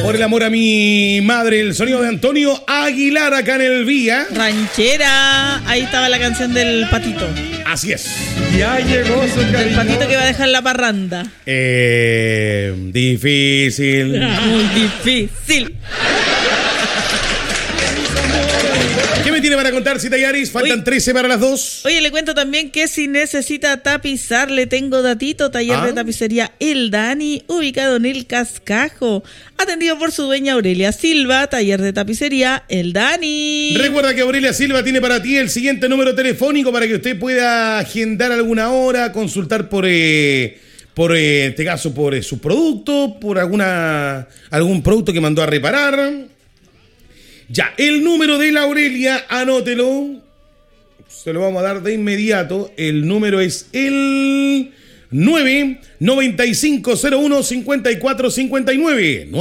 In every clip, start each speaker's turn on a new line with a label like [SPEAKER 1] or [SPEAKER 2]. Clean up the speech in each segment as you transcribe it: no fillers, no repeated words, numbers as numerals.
[SPEAKER 1] Por el amor a mi madre, el sonido de Antonio Aguilar acá en el Vía.
[SPEAKER 2] Ranchera. Ahí estaba la canción del patito.
[SPEAKER 1] Así es.
[SPEAKER 3] Ya llegó su cariño.
[SPEAKER 2] El patito que va a dejar la parranda.
[SPEAKER 1] Difícil.
[SPEAKER 2] Muy difícil.
[SPEAKER 1] ¿Qué me tiene para contar, Cita Yaris? Faltan 13 para las 2.
[SPEAKER 2] Oye, le cuento también que si necesita tapizar, le tengo datito, taller de tapicería El Dani, ubicado en El Cascajo. Atendido por su dueña Aurelia Silva, taller de tapicería El Dani.
[SPEAKER 1] Recuerda que Aurelia Silva tiene para ti el siguiente número telefónico para que usted pueda agendar alguna hora, consultar por este caso, por su producto, por algún producto que mandó a reparar. Ya, el número de la Aurelia, anótelo. Se lo vamos a dar de inmediato. El número es el 99501-5459.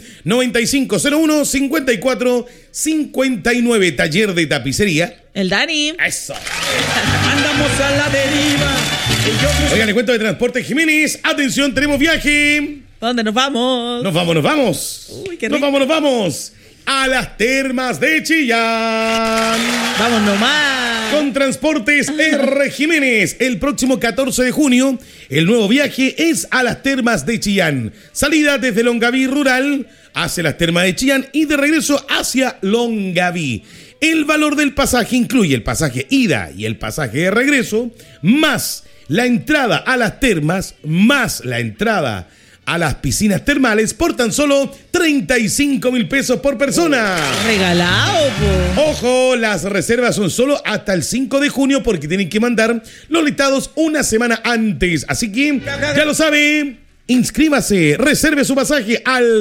[SPEAKER 1] 99501-5459. Taller de tapicería
[SPEAKER 2] El Dani.
[SPEAKER 1] Eso.
[SPEAKER 3] Andamos a la deriva.
[SPEAKER 1] Oigan, le cuento de Transporte Jiménez. Atención, tenemos viaje.
[SPEAKER 2] ¿Dónde nos vamos?
[SPEAKER 1] Nos vamos.
[SPEAKER 2] Uy, qué rico.
[SPEAKER 1] Nos vamos. A las termas de Chillán.
[SPEAKER 2] Vamos nomás.
[SPEAKER 1] Con Transportes R. Jiménez. El próximo 14 de junio, el nuevo viaje es a las termas de Chillán. Salida desde Longaví Rural hacia las termas de Chillán y de regreso hacia Longaví. El valor del pasaje incluye el pasaje ida y el pasaje de regreso, más la entrada a las termas, más la entrada a las piscinas termales por tan solo 35,000 pesos por persona.
[SPEAKER 2] Regalado, po.
[SPEAKER 1] Ojo, las reservas son solo hasta el 5 de junio porque tienen que mandar los listados una semana antes. Así que, ya lo sabe, inscríbase, reserve su pasaje al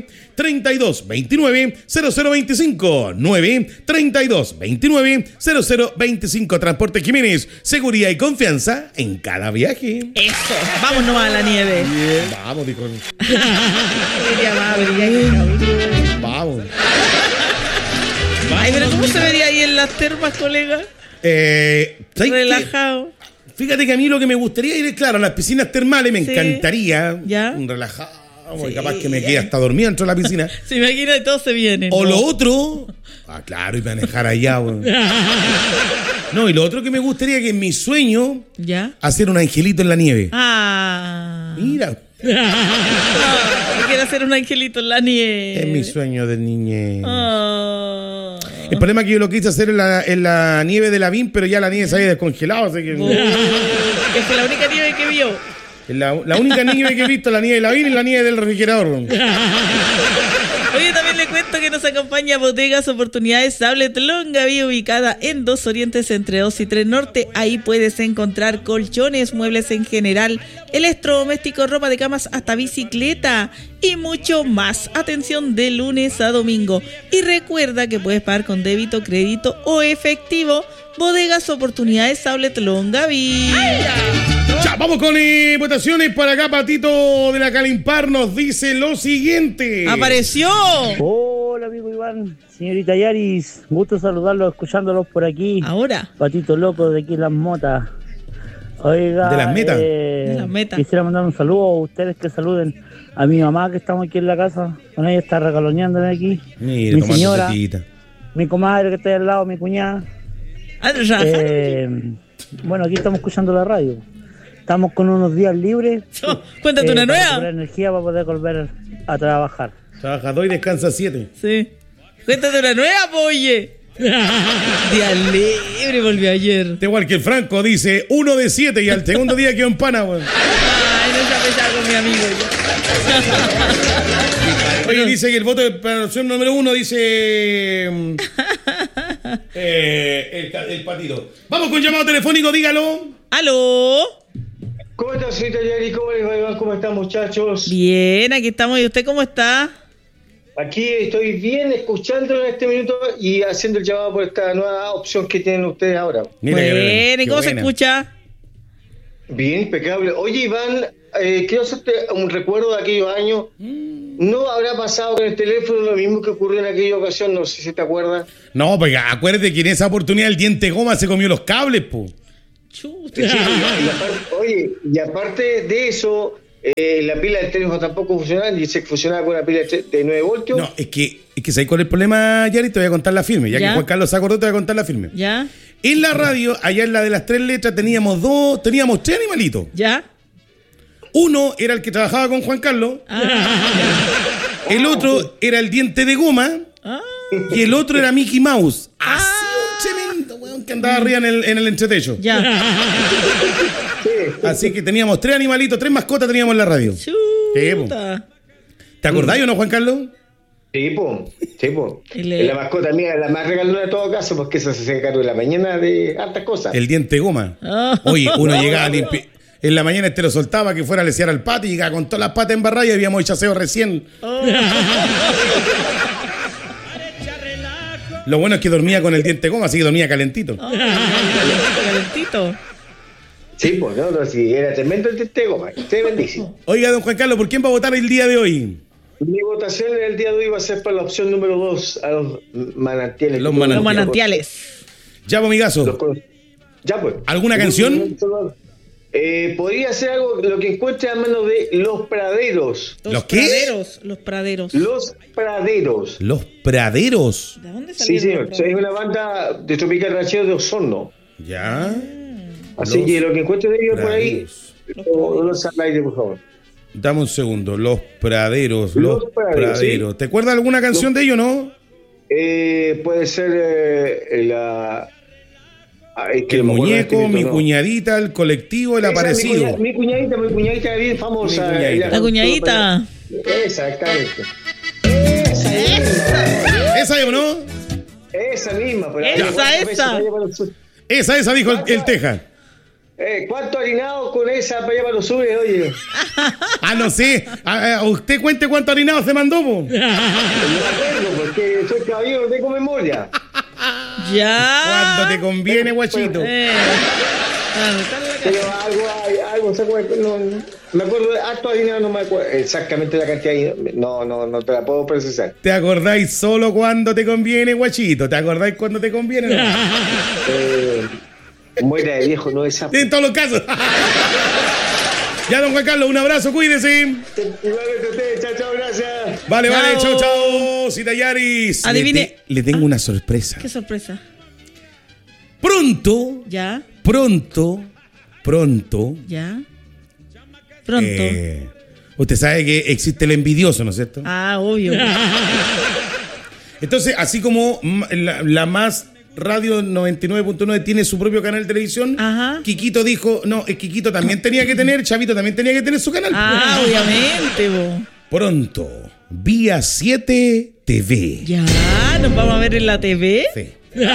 [SPEAKER 1] 932-29-0025. 932-29-0025. Transporte Jiménez, seguridad y confianza en cada viaje.
[SPEAKER 2] Eso, vamos nomás a la nieve.
[SPEAKER 1] Bien, vamos, dijo. Vamos.
[SPEAKER 2] Ay, pero ¿cómo se vería ahí en las termas, colega? Relajado.
[SPEAKER 1] Fíjate que a mí lo que me gustaría ir, claro, a las piscinas termales me encantaría.
[SPEAKER 2] ¿Ya?
[SPEAKER 1] Un relajado, sí. Capaz que me quede hasta dormido dentro de la piscina.
[SPEAKER 2] Se imagina y todo se viene.
[SPEAKER 1] O lo otro, claro, y manejar allá. No, y lo otro que me gustaría que en mi sueño, hacer un angelito en la nieve. Mira.
[SPEAKER 2] Quiero hacer un angelito en la nieve.
[SPEAKER 1] Es mi sueño de niñez. El problema es que yo lo quise hacer en la nieve de la VIN, pero ya la nieve se había descongelado. Así que...
[SPEAKER 2] Es que la única nieve que vio.
[SPEAKER 1] La única nieve que he visto es la nieve de la VIN y la nieve del refrigerador.
[SPEAKER 2] Oye, también le cuento que nos acompaña Bodegas Oportunidades Outlet Longaví, ubicada en 2 Orientes entre 2 y 3 Norte. Ahí puedes encontrar colchones, muebles en general, electrodomésticos, ropa de camas, hasta bicicleta y mucho más. Atención de lunes a domingo. Y recuerda que puedes pagar con débito, crédito o efectivo. Bodegas Oportunidades Outlet Longaví.
[SPEAKER 1] Ya, vamos con votaciones. Para acá, Patito de la Calimpar nos dice lo siguiente.
[SPEAKER 2] ¡Apareció!
[SPEAKER 4] Hola, amigo Iván, señorita Yaris, gusto saludarlos, escuchándolos por aquí.
[SPEAKER 2] Ahora.
[SPEAKER 4] Patito loco de aquí en Las Motas. Oiga,
[SPEAKER 1] de Las Metas.
[SPEAKER 2] De Las Metas.
[SPEAKER 4] Quisiera mandar un saludo a ustedes, que saluden a mi mamá, que estamos aquí en la casa. Con ella está regaloneándome aquí.
[SPEAKER 1] Mira,
[SPEAKER 4] mi señora,
[SPEAKER 1] tetita.
[SPEAKER 4] mi comadre que está ahí al lado, mi cuñada. Bueno, aquí estamos escuchando la radio. Estamos con unos días libres.
[SPEAKER 2] Cuéntate una nueva.
[SPEAKER 4] Para energía para poder volver a trabajar.
[SPEAKER 1] Trabaja 2 y descansa 7.
[SPEAKER 2] Sí. Cuéntate una nueva, oye. Día libre, volvió ayer.
[SPEAKER 1] Igual que el Franco dice 1 de 7 y al segundo día quedó en pana.
[SPEAKER 2] Ay, no se pesar con mi amigo.
[SPEAKER 1] Oye, dice que el voto de para la opción número 1 dice el Patito. Vamos con llamado telefónico, dígalo.
[SPEAKER 2] ¿Aló?
[SPEAKER 5] ¿Cómo estás, señorita Yari? ¿Cómo les va, Iván? ¿Cómo están, muchachos?
[SPEAKER 2] Bien, aquí estamos. ¿Y usted cómo está?
[SPEAKER 5] Aquí estoy bien, escuchándolo en este minuto y haciendo el llamado por esta nueva opción que tienen ustedes ahora.
[SPEAKER 2] Mira, bueno, ¿y cómo se escucha?
[SPEAKER 5] Bien, impecable. Oye, Iván, quiero hacerte un recuerdo de aquellos años. ¿No habrá pasado con el teléfono lo mismo que ocurrió en aquella ocasión? No sé si te acuerdas.
[SPEAKER 1] No, pues acuérdate que en esa oportunidad el diente goma se comió los cables, po.
[SPEAKER 5] Sí, y aparte de eso, La pila del teléfono tampoco funcionaba, dice que funcionaba con una pila de 9 voltios.
[SPEAKER 1] No, es que ¿sabes cuál es el problema, Yari? Te voy a contar la firme. Ya
[SPEAKER 2] ¿Ya?
[SPEAKER 1] que Juan Carlos se acordó, te voy a contar la firme.
[SPEAKER 2] ¿Ya?
[SPEAKER 1] En la radio, allá en la de las 3 letras, teníamos 3 animalitos.
[SPEAKER 2] ¿Ya?
[SPEAKER 1] Uno era el que trabajaba con Juan Carlos, el otro era el diente de goma y el otro era Mickey Mouse. Así un tremendo weón que andaba arriba en el entretecho.
[SPEAKER 2] Ya.
[SPEAKER 1] Así que teníamos 3 animalitos, 3 mascotas teníamos en la radio.
[SPEAKER 2] Chuta.
[SPEAKER 1] ¿Te acordás o no, Juan Carlos?
[SPEAKER 5] Sí, po.
[SPEAKER 2] Le-
[SPEAKER 5] La mascota mía es la más regalona de todo caso, porque esa se hace cargo en la mañana de hartas cosas.
[SPEAKER 1] El diente de goma. Oye, uno llegaba a limpiar. En la mañana te lo soltaba que fuera a lesear al patio y llegaba con todas las patas embarradas y habíamos hecho aseo recién. Lo bueno es que dormía con el diente de goma, así que dormía calentito.
[SPEAKER 2] Calentito.
[SPEAKER 5] Sí, pues, no, sí, era tremendo el teste de goma, tremendísimo.
[SPEAKER 1] Oiga, don Juan Carlos, ¿por quién va a votar el día de hoy?
[SPEAKER 5] Mi votación en el día de hoy va a ser para la opción número 2, a los manantiales.
[SPEAKER 1] Los manantiales.
[SPEAKER 2] Los manantiales.
[SPEAKER 1] Ya, amigazo.
[SPEAKER 5] Ya, pues.
[SPEAKER 1] ¿Alguna canción?
[SPEAKER 5] Podría ser algo, lo que encuentre a mano de Los Praderos.
[SPEAKER 1] ¿Los qué?
[SPEAKER 2] praderos. Los praderos.
[SPEAKER 5] Los Praderos.
[SPEAKER 1] Los Praderos.
[SPEAKER 2] ¿De dónde
[SPEAKER 5] Sí,
[SPEAKER 2] salieron
[SPEAKER 5] señor.
[SPEAKER 2] los praderos?
[SPEAKER 5] Es una banda de tropical ranchero de Osorno.
[SPEAKER 1] Ya.
[SPEAKER 5] Así
[SPEAKER 1] Los
[SPEAKER 5] que lo que encuentre de ellos por ahí,
[SPEAKER 1] Praderos.
[SPEAKER 5] no lo sabáis, por favor.
[SPEAKER 1] Dame un segundo. Los Praderos.
[SPEAKER 5] Los Praderos, sí.
[SPEAKER 1] ¿Te acuerdas alguna canción de ellos, no?
[SPEAKER 5] Puede ser la... es que
[SPEAKER 1] El
[SPEAKER 5] no me acuerdo del
[SPEAKER 1] muñeco,
[SPEAKER 5] escrito,
[SPEAKER 1] mi
[SPEAKER 5] no.
[SPEAKER 1] cuñadita, el colectivo, el
[SPEAKER 5] Esa,
[SPEAKER 1] aparecido.
[SPEAKER 5] Mi cuñadita es bien famosa.
[SPEAKER 1] Mi cuñadita.
[SPEAKER 2] La cuñadita.
[SPEAKER 5] Exactamente.
[SPEAKER 1] ¿Esa es o no?
[SPEAKER 5] Esa misma. Pero
[SPEAKER 2] Esa.
[SPEAKER 1] Esa, dijo el Teja.
[SPEAKER 5] ¿Cuánto harinado con esa para allá para los subes, oye?
[SPEAKER 1] No sé. Usted cuente cuánto harinado se mandó, po.
[SPEAKER 5] No me acuerdo, porque soy caballero, no tengo memoria.
[SPEAKER 2] Ya.
[SPEAKER 1] Cuando te conviene, guachito.
[SPEAKER 5] Pero algo, no, me acuerdo de harto harinado, no me acuerdo exactamente la cantidad. No te la puedo precisar.
[SPEAKER 1] ¿Te acordáis solo cuando te conviene, guachito? ¿Te acordáis cuando te conviene? No?
[SPEAKER 5] Muera de viejo, no es esa.
[SPEAKER 1] En todos los casos. Ya, don Juan Carlos, un abrazo, cuídese.
[SPEAKER 5] Igualmente usted, chao, gracias.
[SPEAKER 1] Vale,
[SPEAKER 2] Chao.
[SPEAKER 1] chao. Cita Yaris.
[SPEAKER 2] Adivine.
[SPEAKER 1] Le tengo una sorpresa.
[SPEAKER 2] Qué sorpresa.
[SPEAKER 1] Pronto.
[SPEAKER 2] Ya.
[SPEAKER 1] Pronto.
[SPEAKER 2] Ya. Pronto.
[SPEAKER 1] Usted sabe que existe el envidioso, ¿no es cierto?
[SPEAKER 2] Obvio.
[SPEAKER 1] Entonces, así como la más Radio 99.9 tiene su propio canal de televisión,
[SPEAKER 2] Ajá.
[SPEAKER 1] Quiquito dijo, no, Quiquito también tenía que tener, Chavito también tenía que tener su canal.
[SPEAKER 2] Obviamente, bo.
[SPEAKER 1] Pronto, Vía 7 TV.
[SPEAKER 2] Ya, nos vamos a ver en la TV.
[SPEAKER 1] Sí.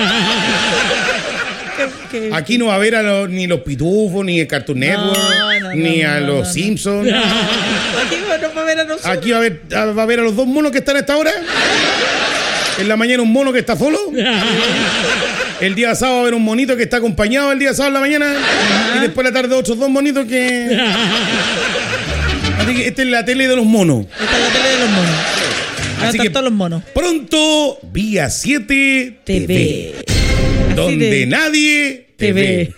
[SPEAKER 2] ¿Qué?
[SPEAKER 1] Aquí no va a ver ni los Pitufos, ni el Cartoon Network, ni a los Simpsons.
[SPEAKER 2] Aquí nos va a ver a nosotros.
[SPEAKER 1] Aquí va a ver a los dos monos que están a esta hora. En la mañana un mono que está solo. El día sábado va a haber un monito que está acompañado el día sábado en la mañana. Y después de la tarde otros dos monitos que... Así que esta es la tele de los monos.
[SPEAKER 2] Esta es la tele de los monos.
[SPEAKER 1] Así
[SPEAKER 2] Están
[SPEAKER 1] que
[SPEAKER 2] todos los monos.
[SPEAKER 1] pronto, Vía 7 TV. Donde nadie te ve.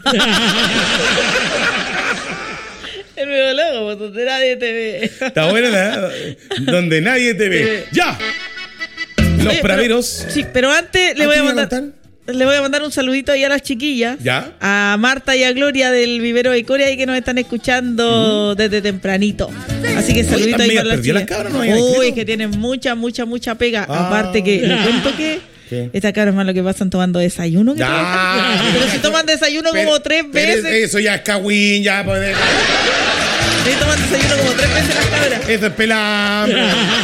[SPEAKER 2] El nuevo logo, donde nadie te ve.
[SPEAKER 1] Está buena, ¿verdad? Donde nadie te ve. ¡Ya! Los
[SPEAKER 2] Oye,
[SPEAKER 1] praderos.
[SPEAKER 2] Sí, pero antes le voy a mandar...
[SPEAKER 1] cantar?
[SPEAKER 2] Le voy a mandar un saludito ahí a las chiquillas.
[SPEAKER 1] ¿Ya?
[SPEAKER 2] A Marta y a Gloria del Vivero de Corea y que nos están escuchando desde tempranito. Así que saludito ahí
[SPEAKER 1] ¿están
[SPEAKER 2] para las
[SPEAKER 1] medias perdidas
[SPEAKER 2] chiquillas.
[SPEAKER 1] las cabras? ¿No habían
[SPEAKER 2] Uy,
[SPEAKER 1] escrito?
[SPEAKER 2] que tienen mucha pega. Aparte que, le cuento que
[SPEAKER 1] ¿Qué?
[SPEAKER 2] estas cabras más lo que pasan tomando desayuno. Que
[SPEAKER 1] Ya.
[SPEAKER 2] trabajan. Pero si toman desayuno como 3
[SPEAKER 1] pero
[SPEAKER 2] veces.
[SPEAKER 1] eso ya es cagüín, ya. Pues,
[SPEAKER 2] Si toman desayuno como 3 veces las cabras.
[SPEAKER 1] eso es pelambre.